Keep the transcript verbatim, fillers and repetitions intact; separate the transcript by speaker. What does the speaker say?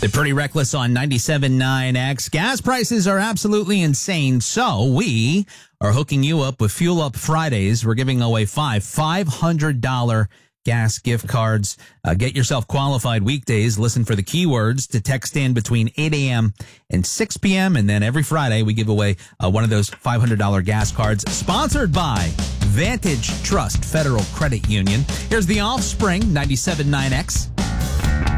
Speaker 1: They're pretty reckless on ninety-seven point nine X. Gas prices are absolutely insane, so we are hooking you up with Fuel Up Fridays. We're giving away five five hundred dollars gas gift cards. Uh, get yourself qualified weekdays. Listen for the keywords to text in between eight a.m. and six p.m. And then every Friday we give away uh, one of those five hundred dollars gas cards, sponsored by Vantage Trust Federal Credit Union. Here's The Offspring, ninety-seven point nine X.